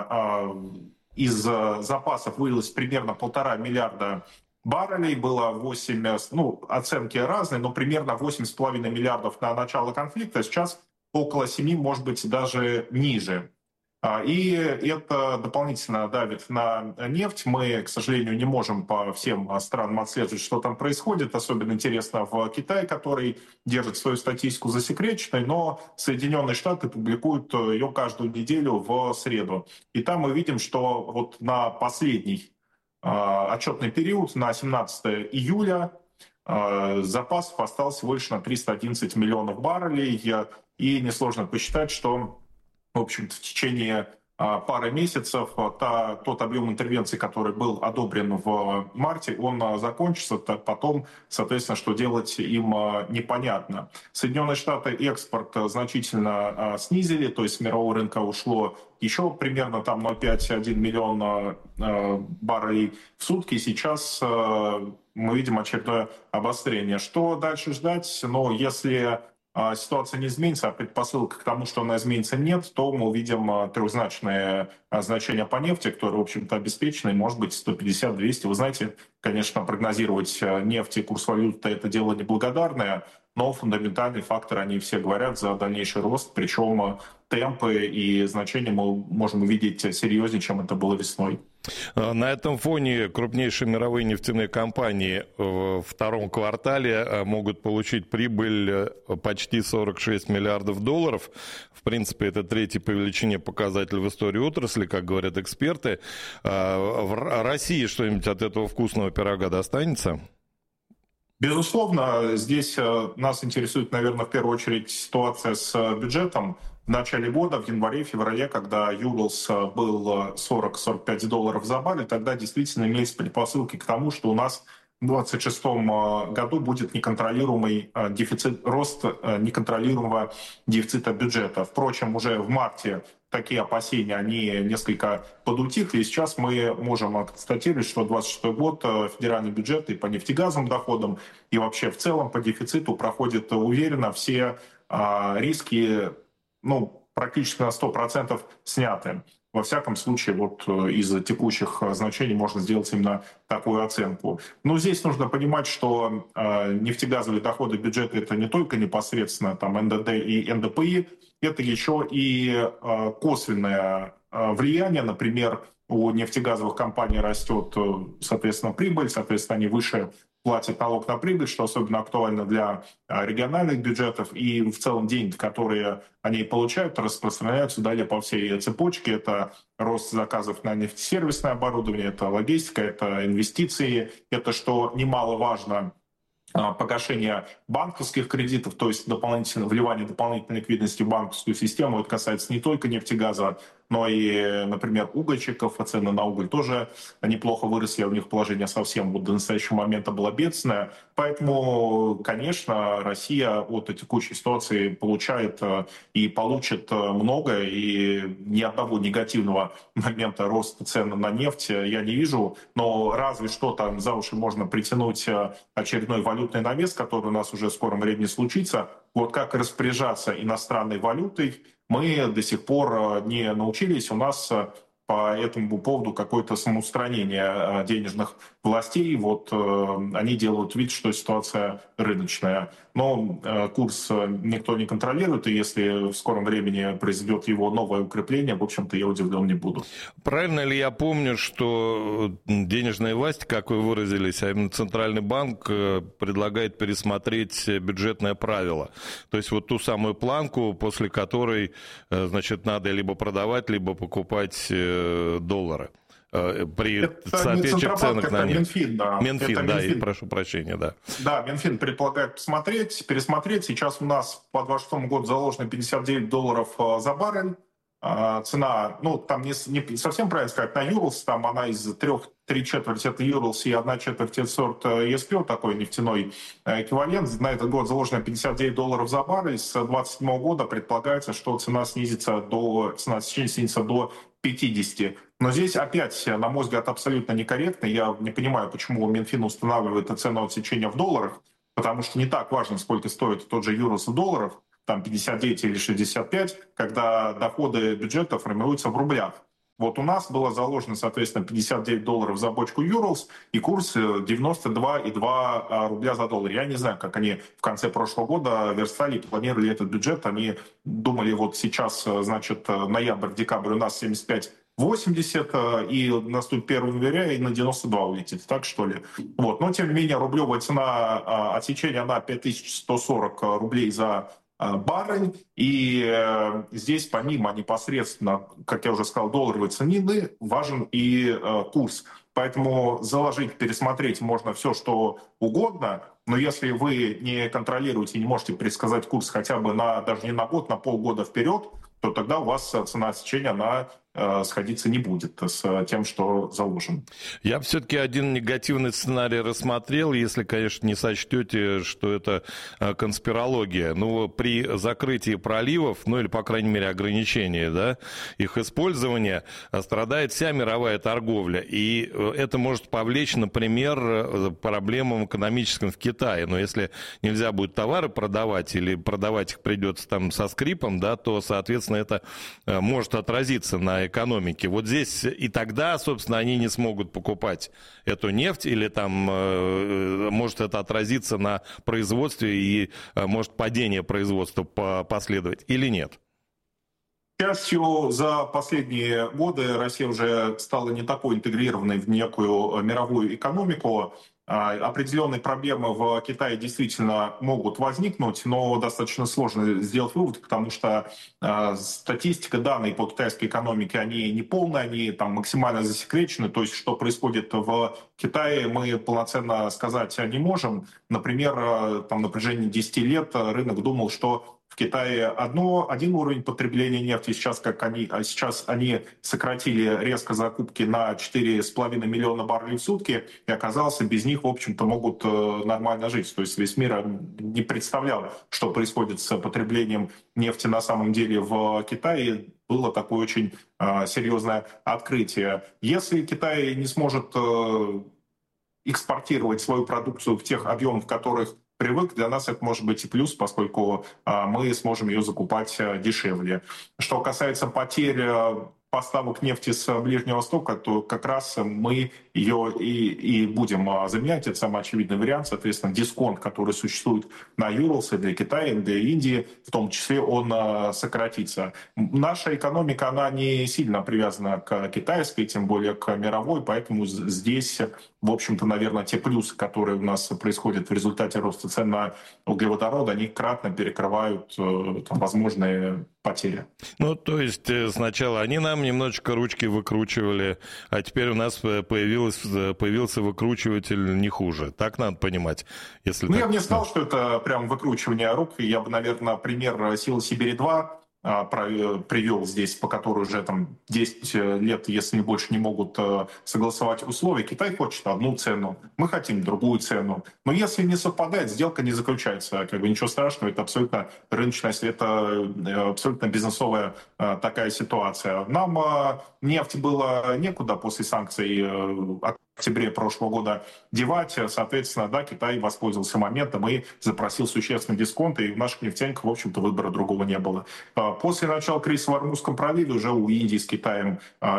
из запасов вылилось примерно 1,5 миллиарда баррелей, было 8, ну, оценки разные, но примерно 8,5 миллиардов на начало конфликта, сейчас около 7, может быть, даже ниже. И это дополнительно давит на нефть. Мы, к сожалению, не можем по всем странам отслеживать, что там происходит. Особенно интересно в Китае, который держит свою статистику засекреченной, но Соединенные Штаты публикуют ее каждую неделю в среду. И там мы видим, что вот на последний отчетный период, на 17 июля, запасов осталось всего лишь на 311 миллионов баррелей. И несложно посчитать, что в общем-то, в течение пары месяцев тот объем интервенции, который был одобрен в марте, он закончится, потом, соответственно, что делать им непонятно. Соединенные Штаты экспорт значительно снизили, то есть с мирового рынка ушло еще примерно там 0,5-1 миллион баррелей в сутки. Сейчас мы видим очередное обострение. Что дальше ждать? Но если ситуация не изменится, а предпосылок к тому, что она изменится, нет, то мы увидим трехзначное значение по нефти, которое, в общем-то, обеспечено, и может быть 150-200. Вы знаете, конечно, прогнозировать нефть и курс валюты – это дело неблагодарное, но фундаментальные факторы, они все говорят за дальнейший рост, причем темпы и значения мы можем увидеть серьезнее, чем это было весной. На этом фоне крупнейшие мировые нефтяные компании в втором квартале могут получить прибыль почти 46 миллиардов долларов. В принципе, это третий по величине показатель в истории отрасли, как говорят эксперты. В России что-нибудь от этого вкусного пирога достанется? Безусловно, здесь нас интересует, наверное, в первую очередь ситуация с бюджетом. В начале года, в январе-феврале, когда Юрлс был 40-45 долларов за баррель, тогда действительно имелись предпосылки к тому, что у нас в 2026 году будет неконтролируемый дефицит, рост неконтролируемого дефицита бюджета. Впрочем, уже в марте такие опасения, они несколько подутихли. И сейчас мы можем констатировать, что 2026 год федеральный бюджет и по нефтегазовым доходам, и вообще в целом по дефициту проходит уверенно. Все риски, ну, практически на 100% сняты. Во всяком случае, вот из текущих значений можно сделать именно такую оценку. Но здесь нужно понимать, что нефтегазовые доходы бюджета – это не только непосредственно там НДД и НДПИ, это еще и косвенное влияние. Например, у нефтегазовых компаний растет, соответственно, прибыль, соответственно, они выше платят налог на прибыль, что особенно актуально для региональных бюджетов, и в целом деньги, которые они получают, распространяются далее по всей цепочке. Это рост заказов на нефтесервисное оборудование, это логистика, это инвестиции, это, что немаловажно, погашение банковских кредитов, то есть дополнительное вливание дополнительной ликвидности в банковскую систему. Это касается не только нефтегаза, но и, например, угольщиков. Цены на уголь тоже неплохо выросли, а у них положение совсем вот до настоящего момента было бедственное. Поэтому, конечно, Россия от текущей ситуации получает и получит много, и ни одного негативного момента роста цен на нефть я не вижу, но разве что там за уши можно притянуть очередной валютный навес, который у нас уже в скором времени случится. Вот как распоряжаться иностранной валютой мы до сих пор не научились. У нас по этому поводу какое-то самоустранение денежных властей. Вот они делают вид, что ситуация рыночная. Но курс никто не контролирует, и если в скором времени произойдет его новое укрепление, в общем-то, я удивлен не буду. Правильно ли я помню, что денежная власть, как вы выразились, а именно Центральный банк предлагает пересмотреть бюджетное правило? То есть вот ту самую планку, после которой, значит, надо либо продавать, либо покупать доллары при соответствующих ценах на нефть. Минфин, да. Минфин, да, и прошу прощения, да. Да, Минфин предполагает пересмотреть. Сейчас у нас по 2026 году заложено 59 долларов за баррель. Цена, ну, там не совсем правильно сказать, на Юрлс, там она из три четверти это Юрлс и одна четверть это сорт ESP, такой нефтяной эквивалент. На этот год заложено 59 долларов за баррель. С 2027 года предполагается, что цена снизится до 50. Но здесь опять, на мой взгляд, абсолютно некорректно. Я не понимаю, почему Минфин устанавливает цену отсечения в долларах, потому что не так важно, сколько стоит тот же Юрлс в долларах, там 59 или 65, когда доходы бюджета формируются в рублях. Вот у нас было заложено, соответственно, $59 за бочку Urals и курс 92,2 рубля за доллар. Я не знаю, как они в конце прошлого года верстали, планировали этот бюджет. Они думали, вот сейчас, значит, ноябрь-декабрь у нас 75-80, и наступит 1 января и на 92 улетит, так что ли? Вот. Но, тем не менее, рублевая цена отсечения на 5140 рублей за баррель, и здесь помимо непосредственно, как я уже сказал, долларовой цены, важен и курс. Поэтому заложить, пересмотреть можно все, что угодно, но если вы не контролируете, не можете предсказать курс хотя бы даже не на год, на полгода вперед, то тогда у вас цена отсечения, она сходиться не будет с тем, что заложено. Я все-таки один негативный сценарий рассмотрел, если, конечно, не сочтете, что это конспирология. Ну, при закрытии проливов, ну или, по крайней мере, ограничении, да, их использования, страдает вся мировая торговля. И это может повлечь, например, проблемам экономическим в Китае. Но если нельзя будет товары продавать или продавать их придется там со скрипом, да, то, соответственно, это может отразиться на экономике. Вот здесь и тогда, собственно, они не смогут покупать эту нефть, или там может это отразиться на производстве и может падение производства последовать, или нет? К счастью, за последние годы Россия уже стала не такой интегрированной в некую мировую экономику. Определенные проблемы в Китае действительно могут возникнуть, но достаточно сложно сделать вывод, потому что статистика, данные по китайской экономике, они не полные, они там максимально засекречены. То есть, что происходит в Китае, мы полноценно сказать не можем. Например, там, на протяжении 10 лет рынок думал, что в Китае один уровень потребления нефти, сейчас они сократили резко закупки на 4,5 миллиона баррелей в сутки, и оказалось, без них, в общем-то, могут нормально жить. То есть весь мир не представлял, что происходит с потреблением нефти на самом деле в Китае. Было такое очень серьезное открытие. Если Китай не сможет экспортировать свою продукцию в тех объемах, в которых привык, для нас это может быть и плюс, поскольку мы сможем ее закупать дешевле. Что касается потерь поставок нефти с Ближнего Востока, то как раз мы ее и будем заменять. Это самый очевидный вариант. Соответственно, дисконт, который существует на Юрлс для Китая, для Индии, в том числе он сократится. Наша экономика, она не сильно привязана к китайской, тем более к мировой, поэтому здесь, в общем-то, наверное, те плюсы, которые у нас происходят в результате роста цен на углеводороды, они кратно перекрывают возможные потери. Ну, то есть сначала они нам немножечко ручки выкручивали, а теперь у нас появился выкручиватель не хуже. Так надо понимать? Если я бы не сказал, что это прям выкручивание рук. Я бы, наверное, пример «Силы Сибири-2» привел здесь, по которой уже там 10 лет, если не больше, не могут согласовать условия. Китай хочет одну цену, мы хотим другую цену. Но если не совпадает, сделка не заключается. Как бы ничего страшного, это абсолютно рыночная, это абсолютно бизнесовая такая ситуация. Нам нефть было некуда после санкций в октябре прошлого года девать. Соответственно, да, Китай воспользовался моментом и запросил существенный дисконт, и в наших нефтяниках, в общем-то, выбора другого не было. После начала кризиса в Ормузском проливе уже у Индии с Китаем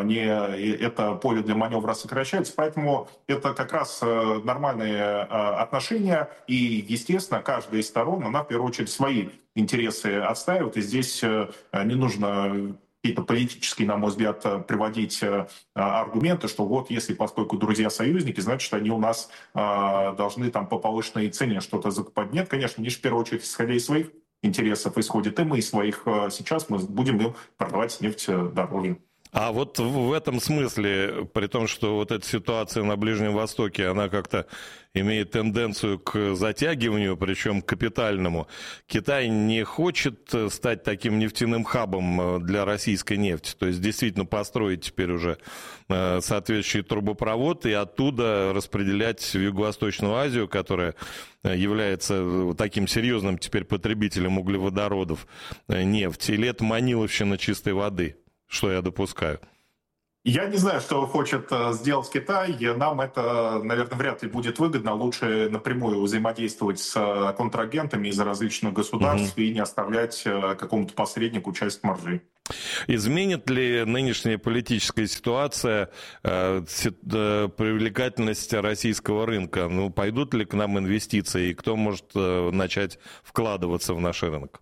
это поле для маневра сокращается, поэтому это как раз нормальные отношения, и, естественно, каждая из сторон, она в первую очередь свои интересы отстаивает, и здесь не нужно какие-то политические, на мой взгляд, приводить аргументы, что вот если, поскольку друзья-союзники, значит, они у нас должны там по повышенной цене что-то закупать. Нет, конечно, они же в первую очередь, исходя из своих интересов исходят, и мы из своих. Сейчас мы будем им продавать нефть дороже. А вот в этом смысле, при том, что вот эта ситуация на Ближнем Востоке, она как-то имеет тенденцию к затягиванию, причем капитальному, Китай не хочет стать таким нефтяным хабом для российской нефти, то есть действительно построить теперь уже соответствующий трубопровод и оттуда распределять в Юго-Восточную Азию, которая является таким серьезным теперь потребителем углеводородов, нефть, или это маниловщина чистой воды? Что я допускаю? Я не знаю, что хочет сделать Китай. Нам это, наверное, вряд ли будет выгодно. Лучше напрямую взаимодействовать с контрагентами из различных государств и не оставлять какому-то посреднику часть маржи. Изменит ли нынешняя политическая ситуация привлекательность российского рынка? Ну, пойдут ли к нам инвестиции, и кто может начать вкладываться в наш рынок?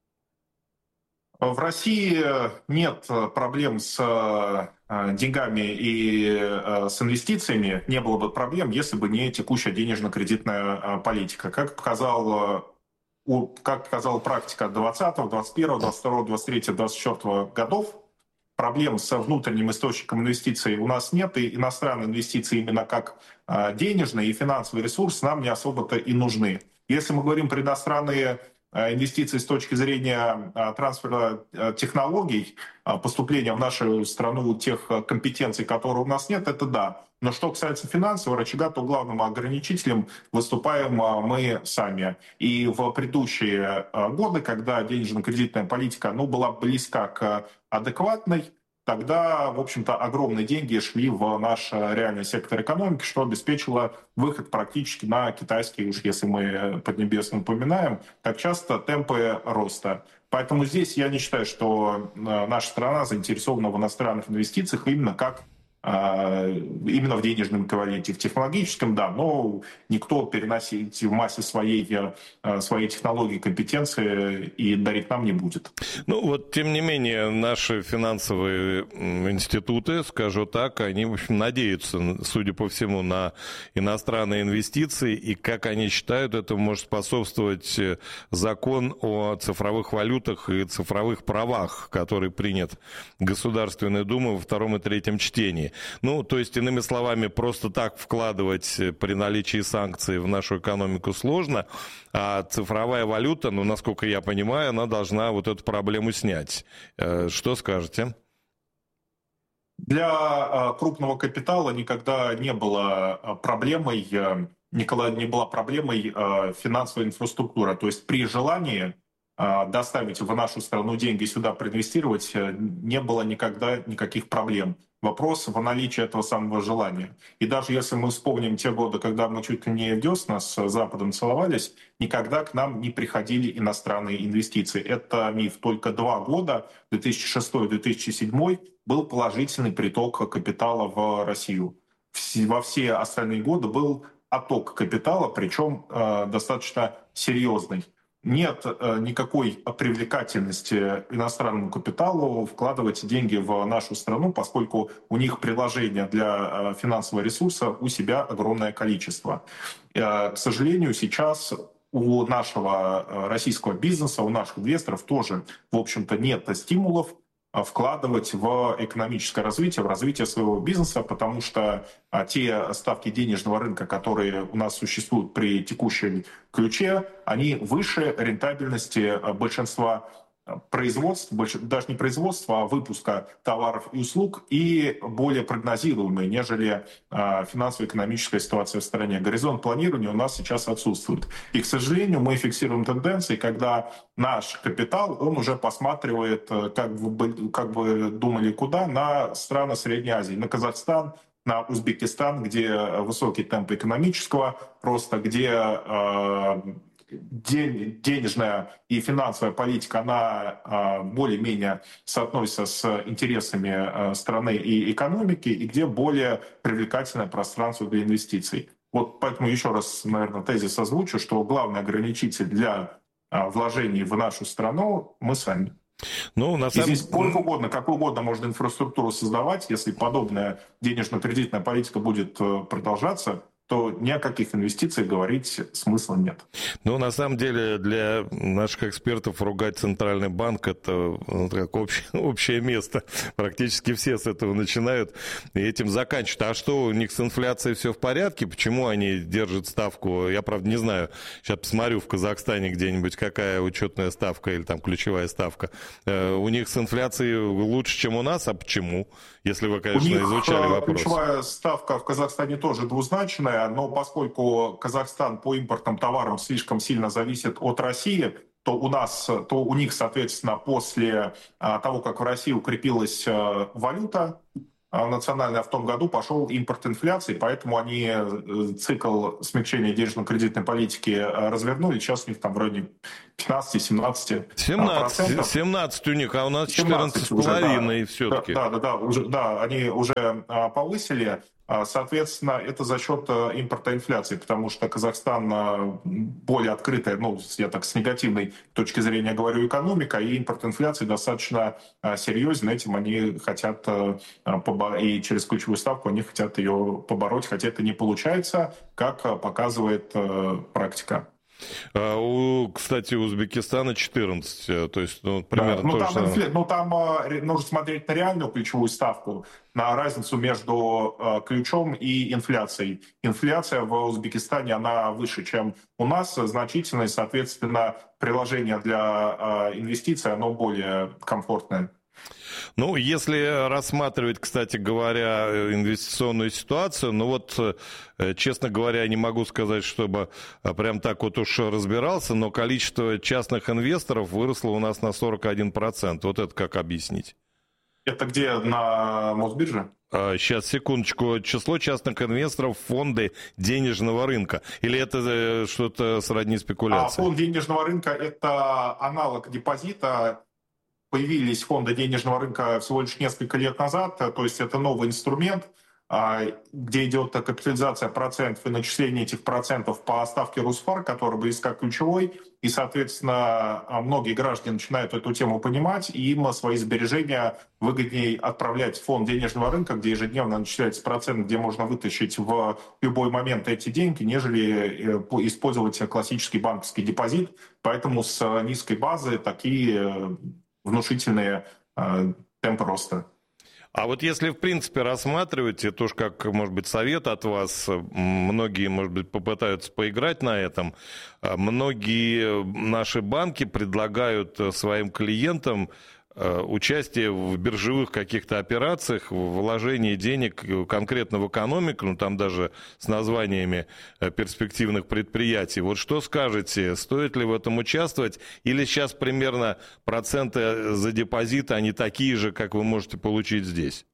В России нет проблем с деньгами и с инвестициями. Не было бы проблем, если бы не текущая денежно-кредитная политика. Как показала практика 2020, 2021, 2022, 2023, 2024 годов, проблем с внутренним источником инвестиций у нас нет, и иностранные инвестиции именно как денежный и финансовый ресурс нам не особо-то и нужны. Если мы говорим про иностранные инвестиции с точки зрения трансфера технологий, поступления в нашу страну тех компетенций, которые у нас нет, это да. Но что касается финансового рычага, то главным ограничителем выступаем мы сами. И в предыдущие годы, когда денежно-кредитная политика была близка к адекватной, тогда, в общем-то, огромные деньги шли в наш реальный сектор экономики, что обеспечило выход практически на китайские, уж если мы Поднебесную упоминаем, так часто темпы роста. Поэтому здесь я не считаю, что наша страна заинтересована в иностранных инвестициях именно в денежном эквиваленте. В технологическом, да, но никто переносить в массе своей технологии, компетенции и дарить нам не будет. Ну вот, тем не менее, наши финансовые институты, скажу так, они, в общем, надеются, судя по всему, на иностранные инвестиции, и, как они считают, это может способствовать закон о цифровых валютах и цифровых правах, который принят Государственной Думой во втором и третьем чтении. Ну, то есть, иными словами, просто так вкладывать при наличии санкций в нашу экономику сложно, а цифровая валюта, ну, насколько я понимаю, она должна вот эту проблему снять. Что скажете? Для крупного капитала никогда не была проблемой финансовая инфраструктура. То есть при желании доставить в нашу страну деньги, сюда проинвестировать, не было никогда никаких проблем. Вопрос в наличии этого самого желания. И даже если мы вспомним те годы, когда мы чуть ли не в десна с Западом целовались, никогда к нам не приходили иностранные инвестиции. Это миф. Только 2 года, 2006-2007, был положительный приток капитала в Россию. Во все остальные годы был отток капитала, причем достаточно серьезный. Нет никакой привлекательности иностранному капиталу вкладывать деньги в нашу страну, поскольку у них приложения для финансового ресурса у себя огромное количество. К сожалению, сейчас у нашего российского бизнеса, у наших инвесторов тоже, в общем-то, нет стимулов вкладывать в экономическое развитие, в развитие своего бизнеса, потому что те ставки денежного рынка, которые у нас существуют при текущем ключе, они выше рентабельности большинства производств, даже не производства, а выпуска товаров и услуг, и более прогнозируемые, нежели финансово-экономическая ситуация в стране. Горизонт планирования у нас сейчас отсутствует. И, к сожалению, мы фиксируем тенденции, когда наш капитал, он уже посматривает, как вы думали, куда? На страны Средней Азии, на Казахстан, на Узбекистан, где высокий темп экономического роста, где денежная и финансовая политика, она более-менее соотносится с интересами страны и экономики, и где более привлекательное пространство для инвестиций. Вот поэтому еще раз, наверное, тезис озвучу, что главный ограничитель для вложений в нашу страну мы сами. Ну, и здесь сколько угодно, какую угодно можно инфраструктуру создавать, если подобная денежно-кредитная политика будет продолжаться, то ни о каких инвестициях говорить смысла нет. Ну, на самом деле, для наших экспертов ругать Центральный банк – это как общее место. Практически все с этого начинают и этим заканчивают. А что, у них с инфляцией все в порядке? Почему они держат ставку? Я, правда, не знаю. Сейчас посмотрю в Казахстане где-нибудь, какая учетная ставка или там ключевая ставка. У них с инфляцией лучше, чем у нас. А почему? Если вы, конечно, изучали вопрос. Ключевая ставка в Казахстане тоже двузначная, но поскольку Казахстан по импортным товарам слишком сильно зависит от России, то у них, соответственно, после того, как в России укрепилась валюта, национальная в том году пошел импорт инфляции, поэтому они цикл смягчения денежно-кредитной политики развернули. Сейчас у них там вроде 15-17%. 17 у них, а у нас 14,5 все-таки. Да, они уже повысили. Соответственно, это за счет импорта инфляции, потому что Казахстан более открытая, я так с негативной точки зрения говорю, экономика, и импорт инфляции достаточно серьезен. Этим они хотят, и через ключевую ставку они хотят ее побороть, хотя это не получается, как показывает практика. Кстати, у Узбекистана 14, то есть примерно то же самое. Там нужно смотреть на реальную ключевую ставку, на разницу между ключом и инфляцией. Инфляция в Узбекистане, она выше, чем у нас, значительно, и, соответственно, приложение для инвестиций, оно более комфортное. Если рассматривать, кстати говоря, инвестиционную ситуацию, честно говоря, не могу сказать, чтобы прям так вот уж разбирался, но количество частных инвесторов выросло у нас на 41%. Вот это как объяснить? Это где, на Мосбирже? Сейчас, секундочку. Число частных инвесторов в фонды денежного рынка. Или это что-то сродни спекуляции? Фонд денежного рынка – это аналог депозита. Появились фонды денежного рынка всего лишь несколько лет назад, то есть это новый инструмент, где идет капитализация процентов и начисление этих процентов по ставке Русфар, которая близка к ключевой, и, соответственно, многие граждане начинают эту тему понимать, и им свои сбережения выгоднее отправлять в фонд денежного рынка, где ежедневно начисляется процент, где можно вытащить в любой момент эти деньги, нежели использовать классический банковский депозит. Поэтому с низкой базы такие внушительные темпы роста. А вот если, в принципе, рассматривать, это уж как, может быть, совет от вас, многие, может быть, попытаются поиграть на этом, многие наши банки предлагают своим клиентам участие в биржевых каких-то операциях, вложение денег конкретно в экономику, там даже с названиями перспективных предприятий. Вот что скажете, стоит ли в этом участвовать, или сейчас примерно проценты за депозиты, они такие же, как вы можете получить здесь?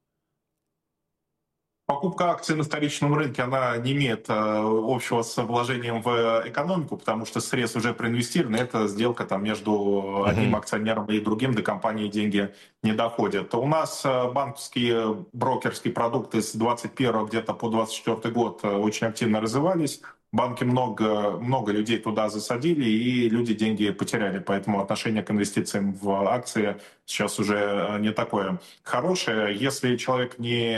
Покупка акций на вторичном рынке, она не имеет общего с вложением в экономику, потому что средства уже проинвестированы. Это сделка между одним акционером и другим, до компании деньги не доходят. У нас банковские брокерские продукты с 21 где-то по 24 год очень активно развивались. Банки много людей туда засадили, и люди деньги потеряли. Поэтому отношение к инвестициям в акции сейчас уже не такое хорошее. Если человек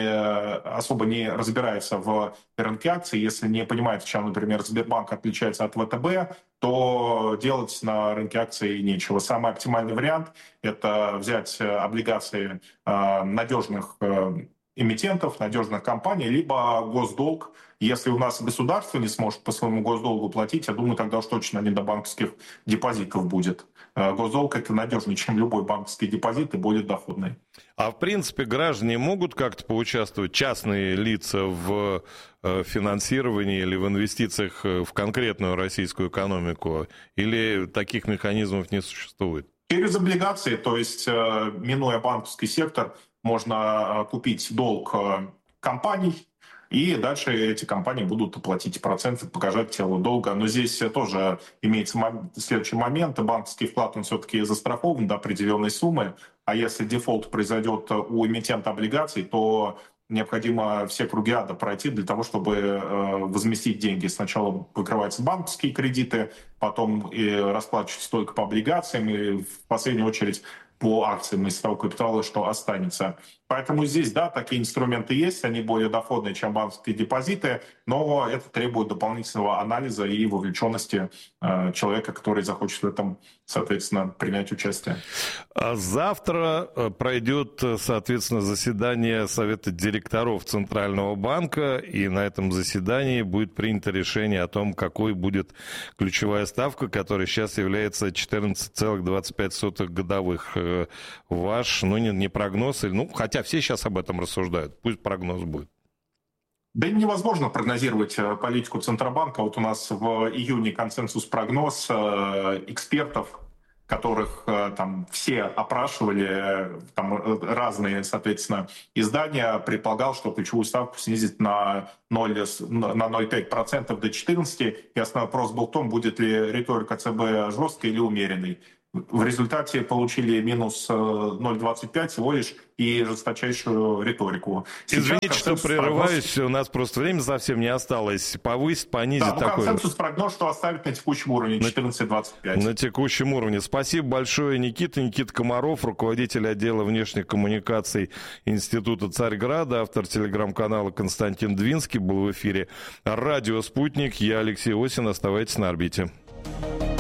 особо не разбирается в рынке акций, если не понимает, чем, например, Сбербанк отличается от ВТБ, то делать на рынке акций нечего. Самый оптимальный вариант – это взять облигации надежных эмитентов, надежных компаний, либо госдолг. Если у нас государство не сможет по своему госдолгу платить, я думаю, тогда уж точно не до банковских депозитов будет. Госдолг – это надежнее, чем любой банковский депозит, и более доходный. А в принципе граждане могут как-то поучаствовать, частные лица, в финансировании или в инвестициях в конкретную российскую экономику? Или таких механизмов не существует? Через облигации, то есть минуя банковский сектор, можно купить долг компаний, и дальше эти компании будут платить проценты, погашать тело долга. Но здесь тоже имеется следующий момент. Банковский вклад, он все-таки застрахован до определенной суммы. А если дефолт произойдет у эмитента облигаций, то необходимо все круги ада пройти для того, чтобы возместить деньги. Сначала покрываются банковские кредиты, потом и расплачиваются только по облигациям, и в последнюю очередь по акциям из того капитала, что останется. Поэтому здесь, да, такие инструменты есть, они более доходные, чем банковские депозиты, но это требует дополнительного анализа и вовлеченности человека, который захочет в этом, соответственно, принять участие. Завтра пройдет, соответственно, заседание Совета директоров Центрального банка, и на этом заседании будет принято решение о том, какой будет ключевая ставка, которая сейчас является 14,25 годовых. Ваш, не прогноз, хотя все сейчас об этом рассуждают, пусть прогноз будет. Да и невозможно прогнозировать политику Центробанка. Вот у нас в июне консенсус-прогноз экспертов, которых там все опрашивали, там разные, соответственно, издания, предполагал, что ключевую ставку снизит на 0,5% до 14%. И основной вопрос был в том, будет ли риторика ЦБ жесткой или умеренной. В результате получили минус 0,25 всего лишь и жесточайшую риторику. Извините, что прерываюсь, у нас просто времени совсем не осталось. Повысить, понизить. Да, такой консенсус прогноз, что оставить на текущем уровне 14,25. На текущем уровне. Спасибо большое, Никита. Никита Комаров, руководитель отдела внешних коммуникаций Института Царьграда, автор телеграм-канала Константин Двинский, был в эфире радио «Спутник». Я Алексей Осин. Оставайтесь на орбите.